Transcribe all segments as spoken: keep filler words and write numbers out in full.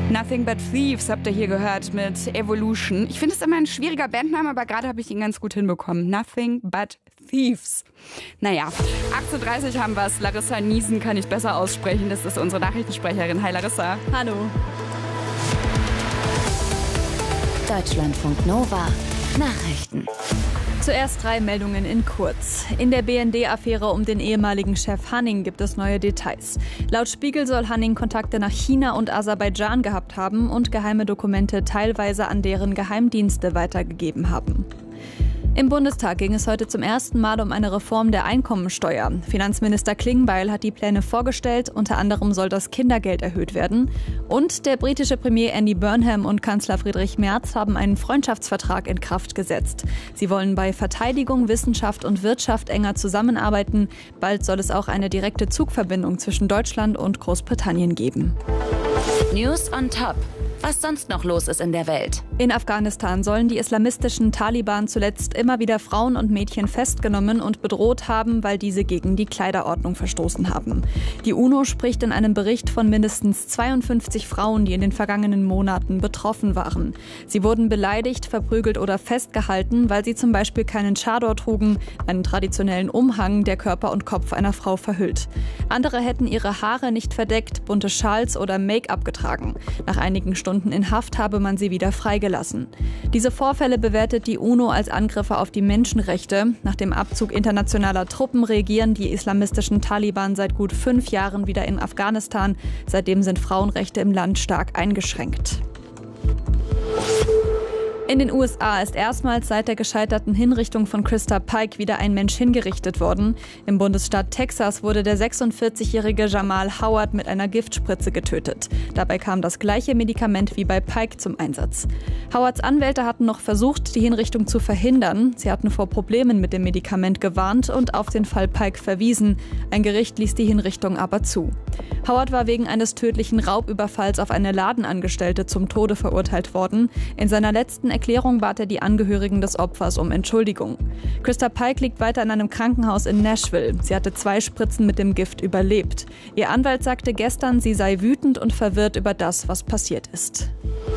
Nothing But Thieves habt ihr hier gehört mit Evolution. Ich finde es immer ein schwieriger Bandname, aber gerade habe ich ihn ganz gut hinbekommen. Nothing But Thieves. Naja, acht Uhr dreißig haben wir es. Larissa Niesen kann ich besser aussprechen. Das ist unsere Nachrichtensprecherin. Hi Larissa. Hallo. Deutschlandfunk Nova Nachrichten. Zuerst drei Meldungen in kurz. In der B N D-Affäre um den ehemaligen Chef Hanning gibt es neue Details. Laut Spiegel soll Hanning Kontakte nach China und Aserbaidschan gehabt haben und geheime Dokumente teilweise an deren Geheimdienste weitergegeben haben. Im Bundestag ging es heute zum ersten Mal um eine Reform der Einkommensteuer. Finanzminister Klingbeil hat die Pläne vorgestellt. Unter anderem soll das Kindergeld erhöht werden. Und der britische Premier Andy Burnham und Kanzler Friedrich Merz haben einen Freundschaftsvertrag in Kraft gesetzt. Sie wollen bei Verteidigung, Wissenschaft und Wirtschaft enger zusammenarbeiten. Bald soll es auch eine direkte Zugverbindung zwischen Deutschland und Großbritannien geben. News on Top. Was sonst noch los ist in der Welt. In Afghanistan sollen die islamistischen Taliban zuletzt immer wieder Frauen und Mädchen festgenommen und bedroht haben, weil diese gegen die Kleiderordnung verstoßen haben. Die UNO spricht in einem Bericht von mindestens zweiundfünfzig Frauen, die in den vergangenen Monaten betroffen waren. Sie wurden beleidigt, verprügelt oder festgehalten, weil sie zum Beispiel keinen Chador trugen, einen traditionellen Umhang, der Körper und Kopf einer Frau verhüllt. Andere hätten ihre Haare nicht verdeckt, bunte Schals oder Make-up getragen. Nach einigen Stunden Stunden in Haft habe man sie wieder freigelassen. Diese Vorfälle bewertet die UNO als Angriffe auf die Menschenrechte. Nach dem Abzug internationaler Truppen regieren die islamistischen Taliban seit gut fünf Jahren wieder in Afghanistan. Seitdem sind Frauenrechte im Land stark eingeschränkt. In den U S A ist erstmals seit der gescheiterten Hinrichtung von Krista Pike wieder ein Mensch hingerichtet worden. Im Bundesstaat Texas wurde der sechsundvierzigjährige Jamal Howard mit einer Giftspritze getötet. Dabei kam das gleiche Medikament wie bei Pike zum Einsatz. Howards Anwälte hatten noch versucht, die Hinrichtung zu verhindern. Sie hatten vor Problemen mit dem Medikament gewarnt und auf den Fall Pike verwiesen. Ein Gericht ließ die Hinrichtung aber zu. Howard war wegen eines tödlichen Raubüberfalls auf eine Ladenangestellte zum Tode verurteilt worden. In seiner letzten Erklärung bat er die Angehörigen des Opfers um Entschuldigung. Krista Pike liegt weiter in einem Krankenhaus in Nashville. Sie hatte zwei Spritzen mit dem Gift überlebt. Ihr Anwalt sagte gestern, sie sei wütend und verwirrt über das, was passiert ist.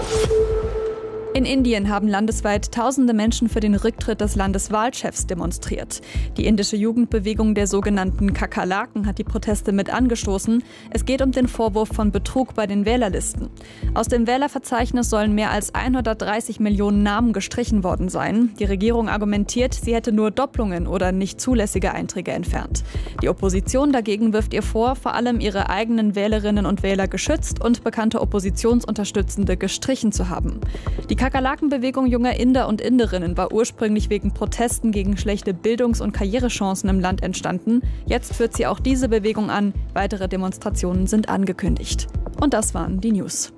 In Indien haben landesweit tausende Menschen für den Rücktritt des Landeswahlchefs demonstriert. Die indische Jugendbewegung der sogenannten Kakerlaken hat die Proteste mit angestoßen. Es geht um den Vorwurf von Betrug bei den Wählerlisten. Aus dem Wählerverzeichnis sollen mehr als hundertdreißig Millionen Namen gestrichen worden sein. Die Regierung argumentiert, sie hätte nur Doppelungen oder nicht zulässige Einträge entfernt. Die Opposition dagegen wirft ihr vor, vor allem ihre eigenen Wählerinnen und Wähler geschützt und bekannte Oppositionsunterstützende gestrichen zu haben. Die Kakerlakenbewegung junger Inder und Inderinnen war ursprünglich wegen Protesten gegen schlechte Bildungs- und Karrierechancen im Land entstanden. Jetzt führt sie auch diese Bewegung an. Weitere Demonstrationen sind angekündigt. Und das waren die News.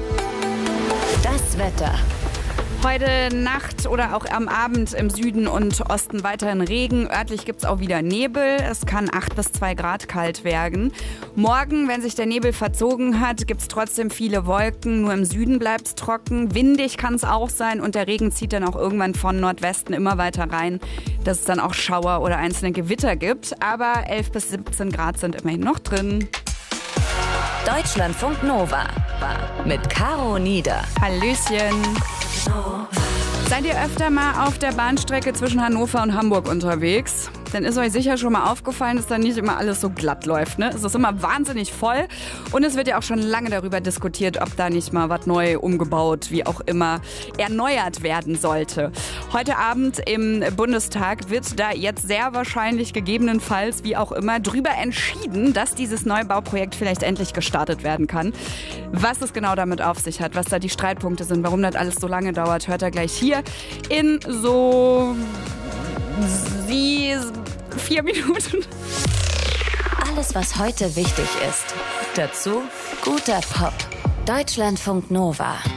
Das Wetter. Heute Nacht oder auch am Abend im Süden und Osten weiterhin Regen. Örtlich gibt es auch wieder Nebel. Es kann acht bis zwei Grad kalt werden. Morgen, wenn sich der Nebel verzogen hat, gibt es trotzdem viele Wolken. Nur im Süden bleibt es trocken. Windig kann es auch sein und der Regen zieht dann auch irgendwann von Nordwesten immer weiter rein, dass es dann auch Schauer oder einzelne Gewitter gibt. Aber elf bis siebzehn Grad sind immerhin noch drin. Deutschlandfunk Nova mit Caro Nieder. Hallöchen. Seid ihr öfter mal auf der Bahnstrecke zwischen Hannover und Hamburg unterwegs? Dann ist euch sicher schon mal aufgefallen, dass da nicht immer alles so glatt läuft, ne? Es ist immer wahnsinnig voll und es wird ja auch schon lange darüber diskutiert, ob da nicht mal was neu umgebaut, wie auch immer, erneuert werden sollte. Heute Abend im Bundestag wird da jetzt sehr wahrscheinlich gegebenenfalls, wie auch immer, drüber entschieden, dass dieses Neubauprojekt vielleicht endlich gestartet werden kann. Was es genau damit auf sich hat, was da die Streitpunkte sind, warum das alles so lange dauert, hört ihr gleich hier in so sie vier Minuten. Alles, was heute wichtig ist. Dazu guter Pop. Deutschlandfunk Nova.